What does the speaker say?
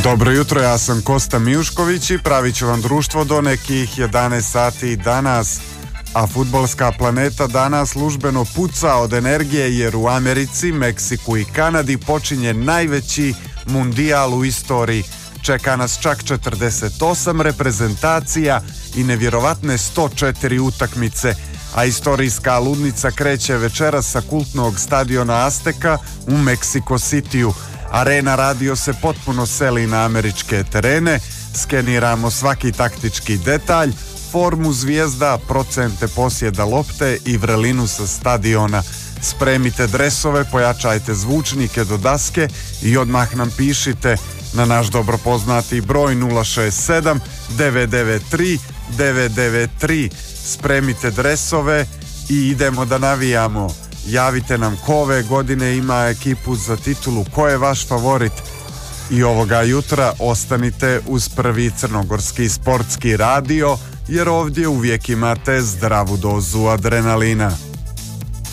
Dobro jutro, ja sam Kosta Mijušković i pravit ću vam društvo do nekih 11 sati danas. A fudbalska planeta danas službeno puca od energije jer u Americi, Meksiku i Kanadi počinje najveći mundijal u istoriji. Čeka nas čak 48 reprezentacija i nevjerovatne 104 utakmice, a istorijska ludnica kreće večeras sa kultnog stadiona Azteka u Mexico Cityu. Arena Radio se potpuno seli na američke terene, skeniramo svaki taktički detalj, formu zvijezda, procente posjeda lopte i vrelinu sa stadiona. Spremite dresove, pojačajte zvučnike do daske i odmah nam pišite na naš dobro poznati broj 067 993 993. Spremite dresove i idemo da navijamo. Javite nam ko ove godine ima ekipu za titulu, ko je vaš favorit. I ovoga jutra ostanite uz prvi crnogorski sportski radio, jer ovdje uvijek imate zdravu dozu adrenalina.